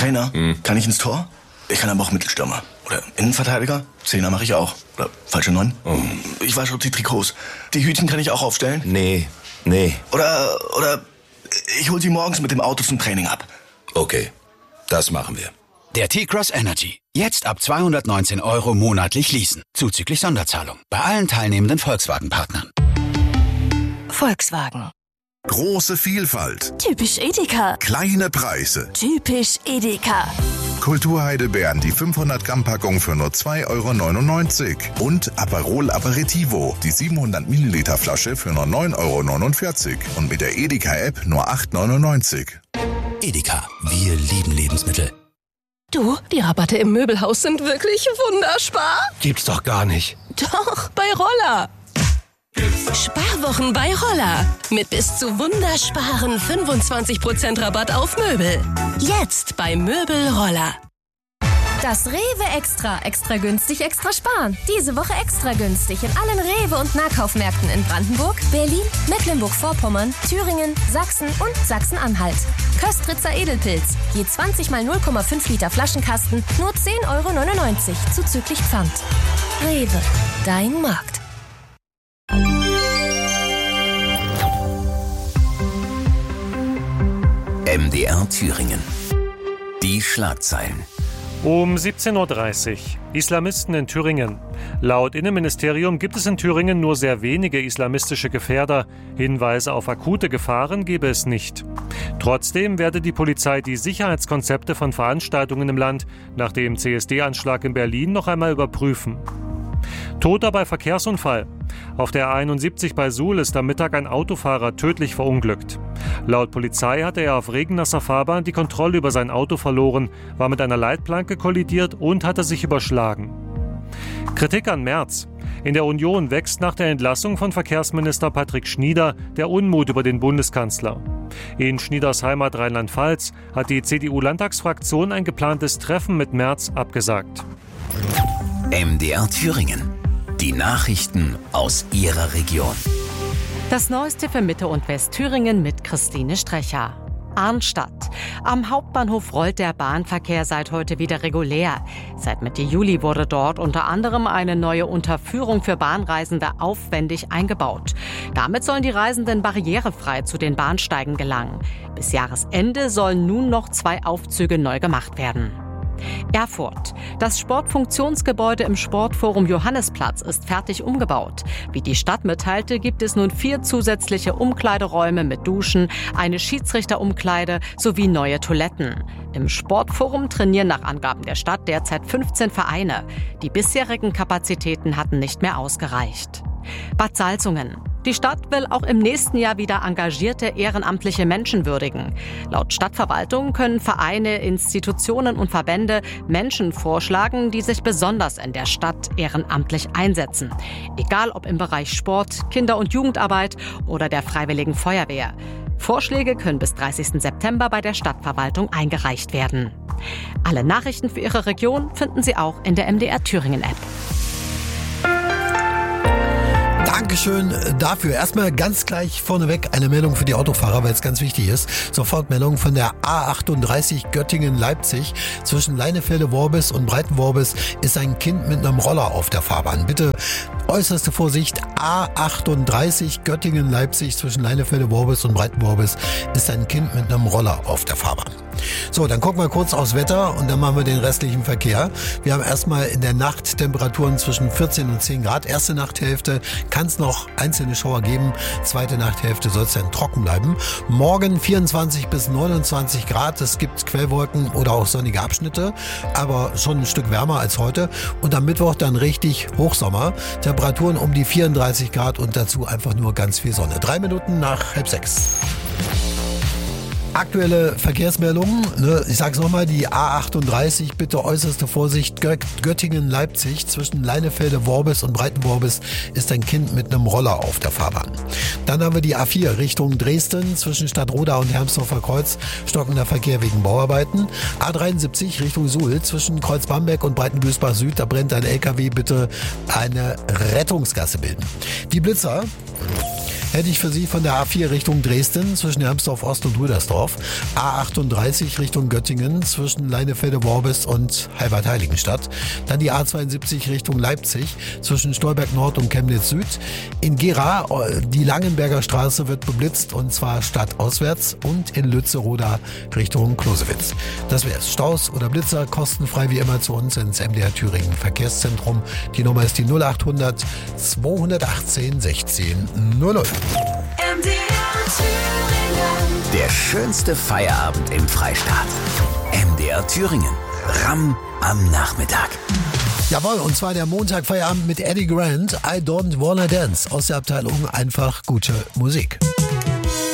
Trainer. Kann ich ins Tor? Ich kann aber auch Mittelstürmer. Oder Innenverteidiger. Zehner mache ich auch. Oder falsche 9. Ich wasche auch die Trikots. Die Hütchen kann ich auch aufstellen. Nee. Oder ich hol sie morgens mit dem Auto zum Training ab. Okay, das machen wir. Der T-Cross Energy. Jetzt ab 219 € monatlich leasen. Zuzüglich Sonderzahlung. Bei allen teilnehmenden Volkswagen-Partnern. Volkswagen. Große Vielfalt. Typisch Edeka. Kleine Preise. Typisch Edeka. Kulturheidelbeeren, die 500-Gramm-Packung für nur 2,99 € und Aperol Aperitivo, die 700 Milliliter Flasche für nur 9,49 € und mit der Edeka-App nur 8,99 €. Edeka. Wir lieben Lebensmittel. Du, die Rabatte im Möbelhaus sind wirklich wunderspar. Gibt's doch gar nicht. Doch, bei Roller. Sparwochen bei Roller. Mit bis zu wundersparen 25% Rabatt auf Möbel. Jetzt bei Möbel Roller. Das Rewe Extra. Extra günstig, extra sparen. Diese Woche extra günstig in allen Rewe- und Nahkaufmärkten in Brandenburg, Berlin, Mecklenburg-Vorpommern, Thüringen, Sachsen und Sachsen-Anhalt. Köstritzer Edelpilz. Je 20 mal 0,5 Liter Flaschenkasten. Nur 10,99 € zuzüglich Pfand. Rewe. Dein Markt. MDR Thüringen. Die Schlagzeilen. Um 17:30 Uhr. Islamisten in Thüringen. Laut Innenministerium gibt es in Thüringen nur sehr wenige islamistische Gefährder. Hinweise auf akute Gefahren gebe es nicht. Trotzdem werde die Polizei die Sicherheitskonzepte von Veranstaltungen im Land nach dem CSD-Anschlag in Berlin noch einmal überprüfen. Toter bei Verkehrsunfall. Auf der A71 bei Suhl ist am Mittag ein Autofahrer tödlich verunglückt. Laut Polizei hatte er auf regennasser Fahrbahn die Kontrolle über sein Auto verloren, war mit einer Leitplanke kollidiert und hatte sich überschlagen. Kritik an Merz. In der Union wächst nach der Entlassung von Verkehrsminister Patrick Schnieder der Unmut über den Bundeskanzler. In Schnieders Heimat Rheinland-Pfalz hat die CDU-Landtagsfraktion ein geplantes Treffen mit Merz abgesagt. MDR Thüringen. Die Nachrichten aus Ihrer Region. Das Neueste für Mitte- und Westthüringen mit Christine Strecher. Arnstadt. Am Hauptbahnhof rollt der Bahnverkehr seit heute wieder regulär. Seit Mitte Juli wurde dort unter anderem eine neue Unterführung für Bahnreisende aufwendig eingebaut. Damit sollen die Reisenden barrierefrei zu den Bahnsteigen gelangen. Bis Jahresende sollen nun noch 2 Aufzüge neu gemacht werden. Erfurt. Das Sportfunktionsgebäude im Sportforum Johannesplatz ist fertig umgebaut. Wie die Stadt mitteilte, gibt es nun 4 zusätzliche Umkleideräume mit Duschen, eine Schiedsrichterumkleide sowie neue Toiletten. Im Sportforum trainieren nach Angaben der Stadt derzeit 15 Vereine. Die bisherigen Kapazitäten hatten nicht mehr ausgereicht. Bad Salzungen. Die Stadt will auch im nächsten Jahr wieder engagierte ehrenamtliche Menschen würdigen. Laut Stadtverwaltung können Vereine, Institutionen und Verbände Menschen vorschlagen, die sich besonders in der Stadt ehrenamtlich einsetzen. Egal ob im Bereich Sport, Kinder- und Jugendarbeit oder der Freiwilligen Feuerwehr. Vorschläge können bis 30. September bei der Stadtverwaltung eingereicht werden. Alle Nachrichten für Ihre Region finden Sie auch in der MDR Thüringen App. Dankeschön dafür. Erstmal ganz gleich vorneweg eine Meldung für die Autofahrer, weil es ganz wichtig ist. Sofortmeldung von der A38 Göttingen-Leipzig. Zwischen Leinefelde-Worbis und Breitenworbis ist ein Kind mit einem Roller auf der Fahrbahn. Bitte äußerste Vorsicht. A38 Göttingen-Leipzig zwischen Leinefelde-Worbis und Breitenworbis ist ein Kind mit einem Roller auf der Fahrbahn. So, dann gucken wir kurz aufs Wetter und dann machen wir den restlichen Verkehr. Wir haben erstmal in der Nacht Temperaturen zwischen 14 und 10 Grad. Erste Nachthälfte kann es noch einzelne Schauer geben. Zweite Nachthälfte soll es dann trocken bleiben. Morgen 24 bis 29 Grad. Es gibt Quellwolken oder auch sonnige Abschnitte, aber schon ein Stück wärmer als heute. Und am Mittwoch dann richtig Hochsommer. Temperaturen um die 34 Grad und dazu einfach nur ganz viel Sonne. 3 Minuten nach 5:30. Aktuelle Verkehrsmeldungen, ich sag's nochmal, die A38, bitte äußerste Vorsicht, Göttingen-Leipzig zwischen Leinefelde-Worbis und Breitenworbis ist ein Kind mit einem Roller auf der Fahrbahn. Dann haben wir die A4 Richtung Dresden zwischen Stadtroda und Hermsdorfer Kreuz, stockender Verkehr wegen Bauarbeiten. A73 Richtung Suhl zwischen Kreuz Bamberg und Breitengüßbach Süd, da brennt ein LKW, bitte eine Rettungsgasse bilden. Die Blitzer. hätte ich für Sie von der A4 Richtung Dresden zwischen Hermsdorf Ost und Rüdersdorf, A38 Richtung Göttingen zwischen Leinefelde-Worbis und Halbert-Heiligenstadt, dann die A72 Richtung Leipzig zwischen Stolberg Nord und Chemnitz Süd. In Gera, die Langenberger Straße wird beblitzt und zwar stadtauswärts und in Lützeroda Richtung Closewitz. Das wär's. Staus oder Blitzer kostenfrei wie immer zu uns ins MDR Thüringen Verkehrszentrum. Die Nummer ist die 0800 218 16 00. Der schönste Feierabend im Freistaat. MDR Thüringen. Ramm am Nachmittag. Jawohl, und zwar der Montag Feierabend mit Eddie Grant. I Don't Wanna Dance aus der Abteilung Einfach gute Musik.